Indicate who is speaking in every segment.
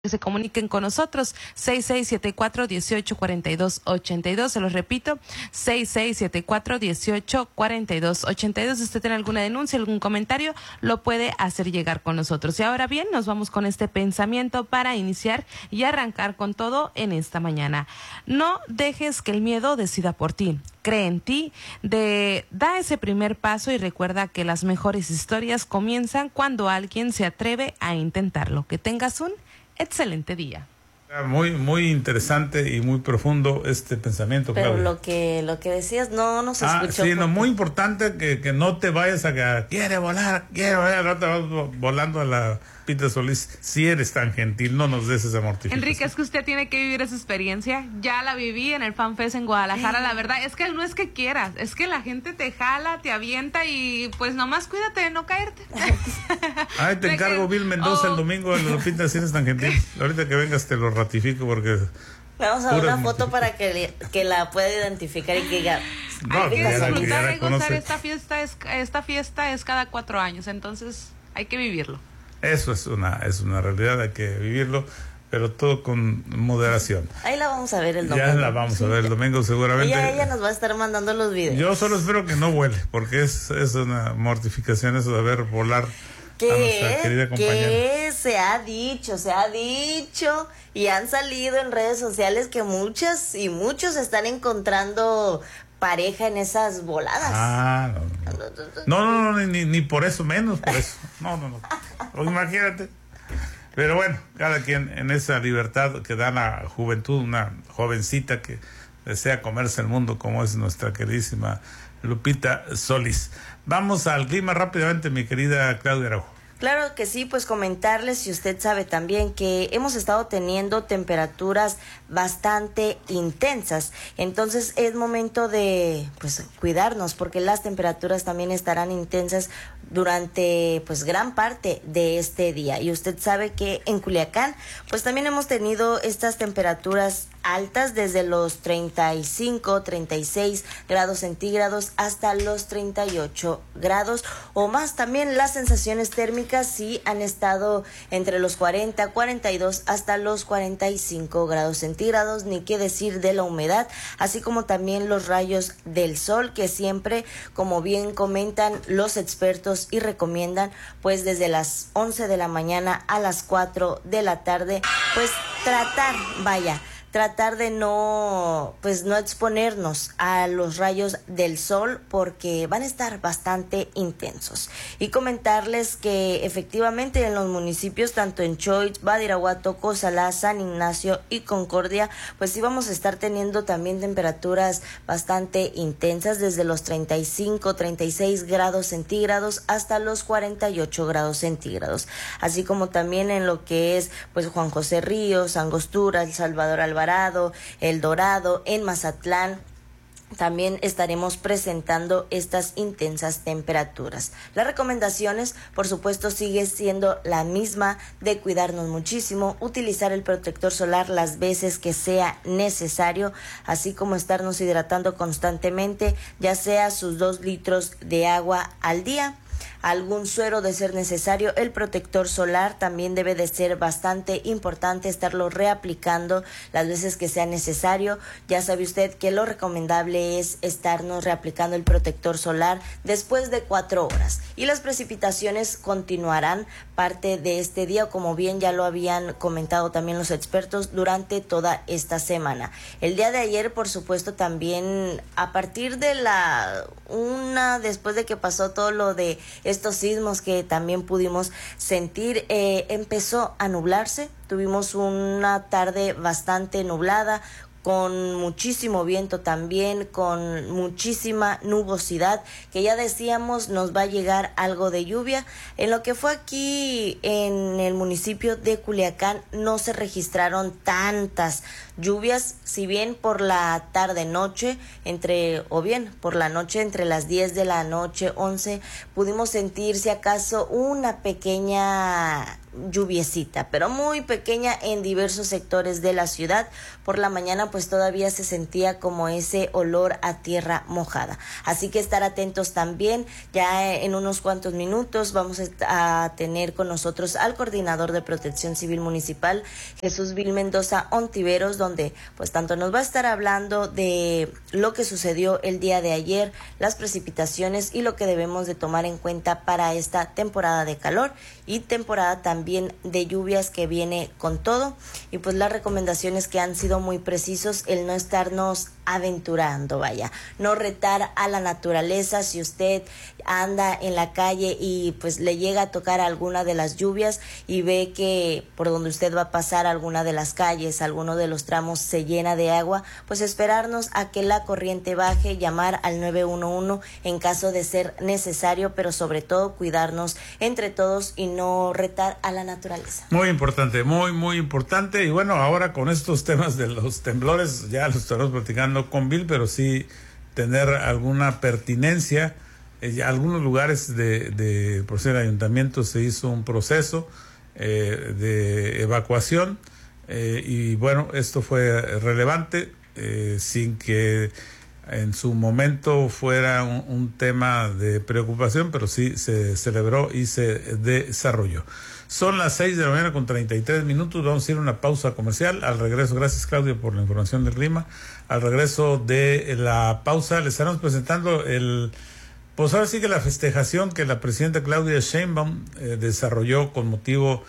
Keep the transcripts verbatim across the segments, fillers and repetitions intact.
Speaker 1: que se comuniquen con nosotros, seis seis siete cuatro, uno ocho cuatro dos, ocho dos, se los repito, seis seis siete cuatro, uno ocho cuatro dos, ocho dos. Si usted tiene alguna denuncia, algún comentario, lo puede hacer llegar con nosotros. Y ahora bien, nos vamos con este pensamiento para iniciar y arrancar con todo en esta mañana. No dejes que el miedo decida por ti. Cree en ti, de, da ese primer paso y recuerda que las mejores historias comienzan cuando alguien se atreve a intentarlo. Que tengas un excelente día.
Speaker 2: Muy, muy interesante y muy profundo este pensamiento,
Speaker 3: Pero
Speaker 2: Claudia.
Speaker 3: lo que lo que decías no nos
Speaker 2: ah,
Speaker 3: escuchó.
Speaker 2: Sí, no, muy importante que, que no te vayas a que quiere volar, quiere volar, no te vas volando a la Pita Solís. Si eres tan gentil, no nos des esa mortificación.
Speaker 1: Enrique, es que usted tiene que vivir esa experiencia. Ya la viví en el FanFest en Guadalajara. La verdad es que no es que quieras, es que la gente te jala, te avienta y pues nomás cuídate de no caerte.
Speaker 2: Ay, te encargo, Bill Mendoza, oh. el domingo de Lupita, si eres tan gentil. Ahorita que vengas te lo ratifico porque...
Speaker 3: Vamos a ver una foto para que, le, que la pueda identificar y que diga...
Speaker 1: No, hay que disfrutar y gozar. Esta fiesta, es, esta fiesta es cada cuatro años, entonces hay que vivirlo.
Speaker 2: Eso es una, es una realidad, hay que vivirlo, pero todo con moderación.
Speaker 3: Ahí la vamos a ver el domingo.
Speaker 2: Ya la vamos sí, a ver el domingo seguramente.
Speaker 3: Ella, ella nos va a estar mandando los videos.
Speaker 2: Yo solo espero que no vuele, porque es, es una mortificación eso de ver volar
Speaker 3: ¿Qué?
Speaker 2: a nuestra querida compañera.
Speaker 3: Que se ha dicho, se ha dicho y han salido en redes sociales que muchas y muchos están encontrando pareja en esas voladas.
Speaker 2: Ah, no, no, no, no, no ni, ni por eso, menos por eso. No, no, no. Pues imagínate. Pero bueno, cada quien en esa libertad que da la juventud, una jovencita que desea comerse el mundo como es nuestra queridísima Lupita Solís. Vamos al clima rápidamente, mi querida Claudia Araujo.
Speaker 3: Claro que sí, pues comentarles, si usted sabe también, que hemos estado teniendo temperaturas bastante intensas, entonces es momento de pues cuidarnos, porque las temperaturas también estarán intensas durante pues gran parte de este día. Y usted sabe que en Culiacán pues también hemos tenido estas temperaturas altas desde los treinta y cinco, treinta y seis grados centígrados hasta los treinta y ocho grados o más. También las sensaciones térmicas sí han estado entre los cuarenta, cuarenta y dos hasta los cuarenta y cinco grados centígrados, ni qué decir de la humedad, así como también los rayos del sol, que siempre, como bien comentan los expertos y recomiendan, pues desde las once de la mañana a las cuatro de la tarde, pues tratar, vaya, tratar de no, pues no exponernos a los rayos del sol porque van a estar bastante intensos. Y comentarles que efectivamente en los municipios, tanto en Choix, Badiraguato, Cozalá, San Ignacio y Concordia, pues sí vamos a estar teniendo también temperaturas bastante intensas desde los treinta y cinco, treinta y seis grados centígrados hasta los cuarenta y ocho grados centígrados. Así como también en lo que es pues Juan José Ríos, Angostura, El Salvador Alvarado, El Dorado, en Mazatlán, también estaremos presentando estas intensas temperaturas. Las recomendaciones, por supuesto, sigue siendo la misma de cuidarnos muchísimo, utilizar el protector solar las veces que sea necesario, así como estarnos hidratando constantemente, ya sea sus dos litros de agua al día. Algún suero de ser necesario. El protector solar también debe de ser bastante importante estarlo reaplicando las veces que sea necesario. Ya sabe usted que lo recomendable es estarnos reaplicando el protector solar después de cuatro horas. Y las precipitaciones continuarán parte de este día, como bien ya lo habían comentado también los expertos, durante toda esta semana. El día de ayer, por supuesto, también a partir de la una, después de que pasó todo lo de estos sismos que también pudimos sentir, eh, empezó a nublarse. Tuvimos una tarde bastante nublada, con muchísimo viento también, con muchísima nubosidad, que ya decíamos nos va a llegar algo de lluvia. En lo que fue aquí en el municipio de Culiacán no se registraron tantas lluvias, si bien por la tarde noche, entre o bien por la noche entre las diez de la noche, once, pudimos sentir si acaso una pequeña lluviecita, pero muy pequeña en diversos sectores de la ciudad. Por la mañana pues todavía se sentía como ese olor a tierra mojada. Así que estar atentos también. Ya en unos cuantos minutos vamos a tener con nosotros al coordinador de Protección Civil Municipal, Jesús Vil Mendoza Ontiveros, donde pues tanto nos va a estar hablando de lo que sucedió el día de ayer, las precipitaciones y lo que debemos de tomar en cuenta para esta temporada de calor y temporada también de lluvias que viene con todo. Y pues las recomendaciones que han sido muy precisos, el no estarnos aventurando, vaya, no retar a la naturaleza. Si usted anda en la calle y pues le llega a tocar alguna de las lluvias y ve que por donde usted va a pasar alguna de las calles, alguno de los tramos se llena de agua, pues esperarnos a que la corriente baje, llamar al nueve uno uno en caso de ser necesario, pero sobre todo cuidarnos entre todos y no retar a la naturaleza.
Speaker 2: Muy importante, muy, muy importante. Y bueno, ahora con estos temas de los temblores, ya los estaremos platicando con Bill, pero sí tener alguna pertinencia. En algunos lugares de, de por ser ayuntamiento se hizo un proceso eh, de evacuación eh, y bueno, esto fue relevante eh, sin que en su momento fuera un, un tema de preocupación, pero sí se celebró y se desarrolló. Son las seis de la mañana con treinta y tres minutos, vamos a ir a una pausa comercial. Al regreso, gracias Claudio por la información del clima, al regreso de la pausa les estaremos presentando el, pues ahora sí que la festejación que la presidenta Claudia Sheinbaum eh, desarrolló con motivo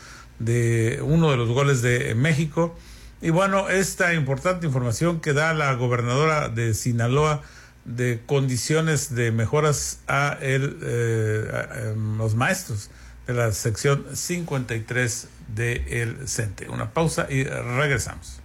Speaker 2: de uno de los goles de México. Y bueno, esta importante información que da la gobernadora de Sinaloa de condiciones de mejoras a, el, eh, a, a los maestros de la sección cincuenta y tres de el CENTE. Una pausa y regresamos.